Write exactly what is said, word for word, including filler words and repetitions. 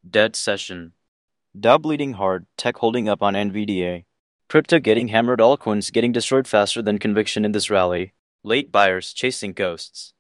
Dead session. Dow bleeding hard, tech holding up on NVIDIA. Crypto getting hammered, altcoins getting destroyed faster than conviction in this rally. Late buyers chasing ghosts.